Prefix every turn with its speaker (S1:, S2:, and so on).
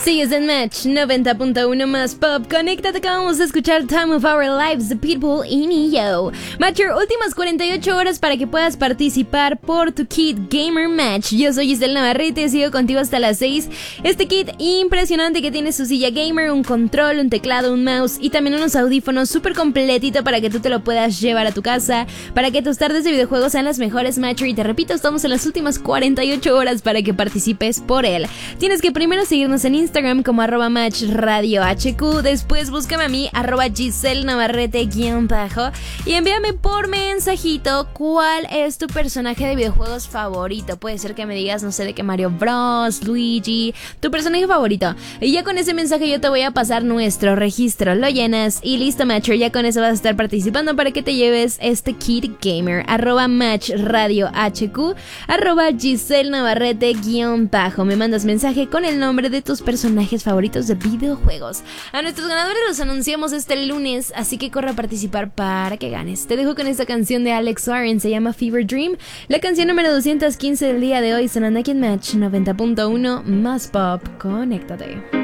S1: Sigues en Match 90.1 más pop. Conéctate que vamos a escuchar Time of Our Lives de Pitbull y Neo. Matcher, últimas 48 horas para que puedas participar por tu kit Gamer Match. Yo soy Giselle Navarrete, sigo contigo hasta las 6. Este kit impresionante que tiene su silla gamer, un control, un teclado, un mouse y también unos audífonos súper completito para que tú te lo puedas llevar a tu casa, para que tus tardes de videojuegos sean las mejores, Matcher. Y te repito, estamos en las últimas 48 horas para que participes por él. Tienes que primero seguirnos en Instagram como @matchradiohq, después búscame a mí @Giselle Navarrete_ y envíame por mensajito cuál es tu personaje de videojuegos favorito. Puede ser que me digas, no sé, de que Mario Bros, Luigi, tu personaje favorito, y ya con ese mensaje yo te voy a pasar nuestro registro, lo llenas y listo, Matcher, ya con eso vas a estar participando para que te lleves este kit gamer. @matchradiohq, @Giselle Navarrete_ me mandas mensaje con el nombre de tus personajes favoritos de videojuegos. A nuestros ganadores los anunciamos este lunes, así que corre a participar para que ganes. Te dejo con esta canción de Alex Warren, se llama Fever Dream, la canción número 215 del día de hoy, sonando aquí en Match 90.1 más pop. Conéctate.